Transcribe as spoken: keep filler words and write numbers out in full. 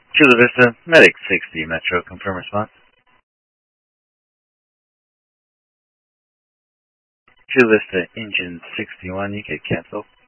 Chula Vista, Medic sixty Metro, confirm response. Chula Vista, Engine sixty-one, you get canceled.